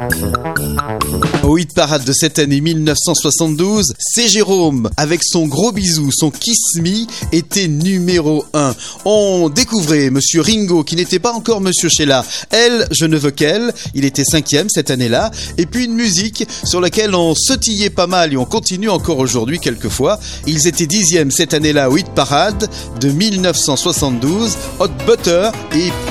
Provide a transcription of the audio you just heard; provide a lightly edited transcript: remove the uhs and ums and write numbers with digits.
Au hit parade de cette année 1972, c'est Jérôme, avec son gros bisou, son Kiss Me, était numéro 1. On découvrait Monsieur Ringo, qui n'était pas encore Monsieur Sheila. Elle, je ne veux qu'elle, il était 5e cette année-là. Et puis une musique sur laquelle on sautillait pas mal et on continue encore aujourd'hui quelquefois. Ils étaient 10e cette année-là au hit parade de 1972, Hot Butter et